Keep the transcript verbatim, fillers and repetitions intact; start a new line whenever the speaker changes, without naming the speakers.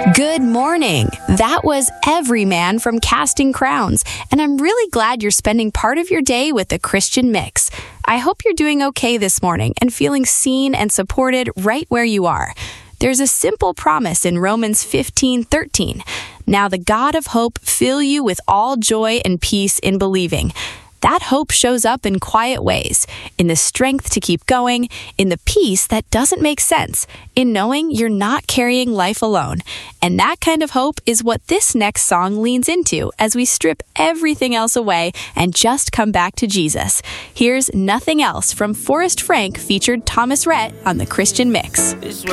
Good morning. That was Everyman from Casting Crowns, and I'm really glad you're spending part of your day with the Christian Mix. I hope you're doing okay this morning and feeling seen and supported right where you are. There's a simple promise in Romans fifteen thirteen. Now the God of hope fill you with all joy and peace in believing. That hope shows up in quiet ways, in the strength to keep going, in the peace that doesn't make sense, in knowing you're not carrying life alone. And that kind of hope is what this next song leans into as we strip everything else away and just come back to Jesus. Here's Nothing Else from Forrest Frank featured Thomas Rhett on the Christian Mix.